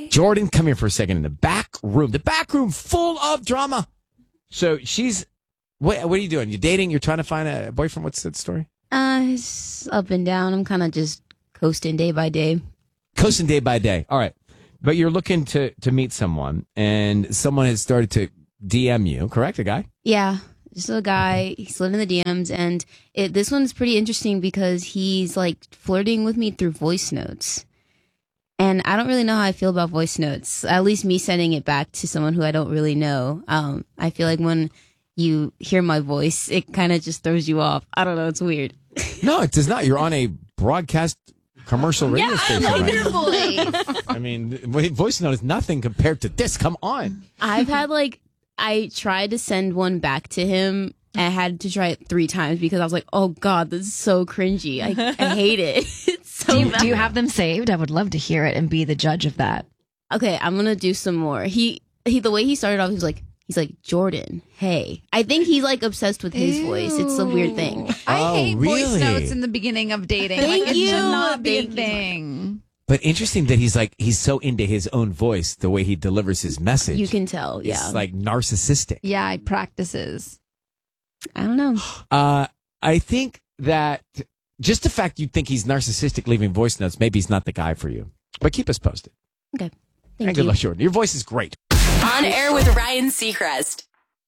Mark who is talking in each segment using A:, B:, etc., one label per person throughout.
A: Jordan, come here for a second. In the back room full of drama. So she's, what are you doing? You dating? You're trying to find a boyfriend? What's that story?
B: It's up and down. I'm kind of just coasting day by day.
A: Coasting day by day. All right. But you're looking to meet someone, and someone has started to DM you, correct? A guy?
B: Yeah. Just a guy. He's slid in the DMs, and this one's pretty interesting because he's like flirting with me through voice notes. And I don't really know how I feel about voice notes. At least me sending it back to someone who I don't really know. I feel like when you hear my voice, it kind of just throws you off. I don't know. It's weird.
A: No, it does not. You're on a broadcast commercial radio station.
B: I love
A: right
B: your
A: now.
B: voice.
A: I mean, voice note is nothing compared to this. Come on.
B: I've had I tried to send one back to him. I had to try it 3 times because I was like, oh God, this is so cringy. I hate it. It's so bad.
C: Do you have them saved? I would love to hear it and be the judge of that.
B: Okay, I'm going to do some more. He the way he started off, he's like, Jordan, hey. I think he's obsessed with his voice. It's a weird thing.
D: I hate
A: really?
D: voice notes in the beginning of dating.
B: Thank
D: it
B: you.
D: should not be
B: Thank
D: a thing.
A: But interesting that he's so into his own voice, the way he delivers his message.
B: You can tell, yeah.
A: It's narcissistic.
D: Yeah, he practices.
B: I don't know.
A: I think that just the fact you think he's narcissistic leaving voice notes, maybe he's not the guy for you. But keep us posted.
B: Okay.
A: And good luck, Jordan. Your voice is great.
E: On air with Ryan Seacrest.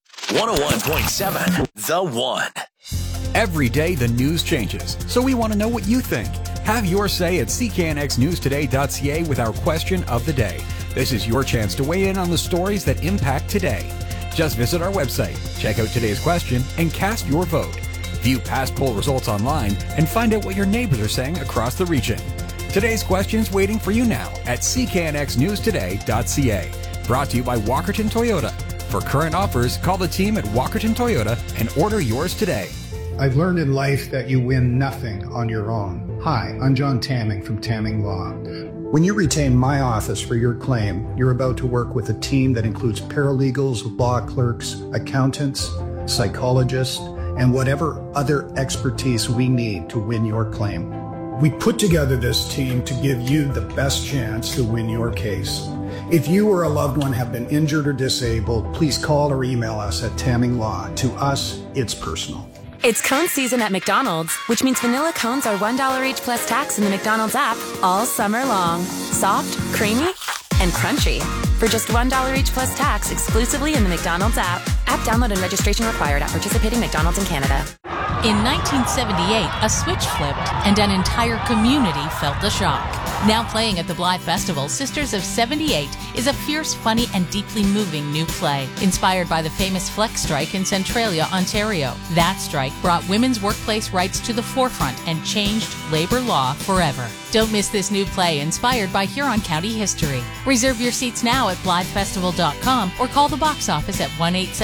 F: 101.7 The One.
G: Every day the news changes, so we want to know what you think. Have your say at cknxnewstoday.ca with our question of the day. This is your chance to weigh in on the stories that impact today. Just visit our website, check out today's question, and cast your vote. View past poll results online and find out what your neighbors are saying across the region. Today's question's waiting for you now at cknxnewstoday.ca. Brought to you by Walkerton Toyota. For current offers, call the team at Walkerton Toyota and order yours today.
H: I've learned in life that you win nothing on your own. Hi, I'm John Tamming from Tamming Law. When you retain my office for your claim, you're about to work with a team that includes paralegals, law clerks, accountants, psychologists, and whatever other expertise we need to win your claim. We put together this team to give you the best chance to win your case. If you or a loved one have been injured or disabled, please call or email us at Tamming Law. To us, it's personal.
E: It's cone season at McDonald's, which means vanilla cones are $1 each plus tax in the McDonald's app all summer long. Soft, creamy, and crunchy. For just $1 each plus tax exclusively in the McDonald's app. App download and registration required at participating McDonald's in Canada.
I: In 1978, a switch flipped and an entire community felt the shock. Now playing at the Blythe Festival, Sisters of 78 is a fierce, funny, and deeply moving new play inspired by the famous Flex Strike in Centralia, Ontario. That strike brought women's workplace rights to the forefront and changed labor law forever. Don't miss this new play inspired by Huron County history. Reserve your seats now at BlytheFestival.com or call the box office at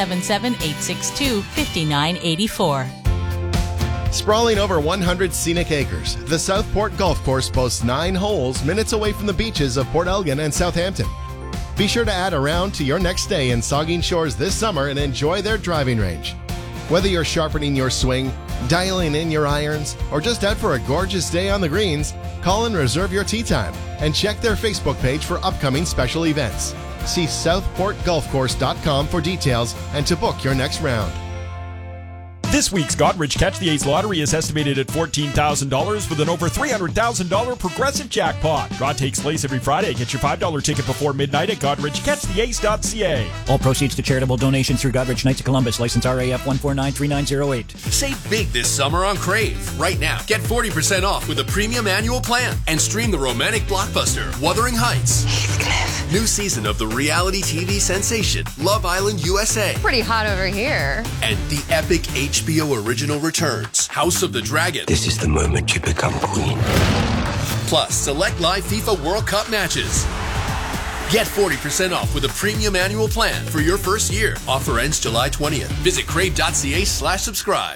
I: 1-877-862-5984.
J: Sprawling over 100 scenic acres, the Southport Golf Course boasts 9 holes minutes away from the beaches of Port Elgin and Southampton. Be sure to add a round to your next stay in Saugeen Shores this summer and enjoy their driving range. Whether you're sharpening your swing, dialing in your irons, or just out for a gorgeous day on the greens, call and reserve your tee time and check their Facebook page for upcoming special events. See southportgolfcourse.com for details and to book your next round.
K: This week's Godrich Catch the Ace lottery is estimated at $14,000 with an over $300,000 progressive jackpot. Draw takes place every Friday. Get your $5 ticket before midnight at GodrichCatchTheAce.ca.
L: All proceeds to charitable donations through Godrich Knights of Columbus, license RAF 1493908.
M: Save big this summer on Crave. Right now, get 40% off with a premium annual plan and stream the romantic blockbuster Wuthering Heights. Heathcliff. New season of the reality TV sensation Love Island USA.
N: Pretty hot over here.
M: And the epic HBO original returns, House of the Dragon.
O: This is the moment you become queen.
M: Plus, select live FIFA World Cup matches. Get 40% off with a premium annual plan for your first year. Offer ends July 20th. Visit crave.ca/subscribe.